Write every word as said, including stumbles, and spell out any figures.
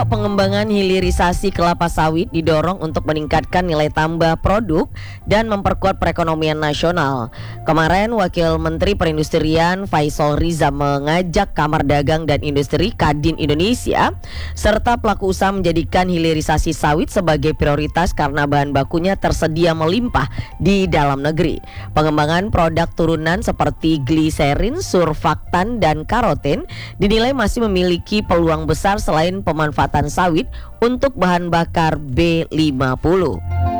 Pengembangan hilirisasi kelapa sawit didorong untuk meningkatkan nilai tambah produk dan memperkuat perekonomian nasional. Kemarin Wakil Menteri Perindustrian Faisal Riza mengajak Kamar Dagang dan Industri Kadin Indonesia serta pelaku usaha menjadikan hilirisasi sawit sebagai prioritas karena bahan bakunya tersedia melimpah di dalam negeri. Pengembangan produk turunan seperti gliserin, surfaktan, dan karoten dinilai masih memiliki peluang besar selain pemanfaatan sawit untuk bahan bakar B lima puluh.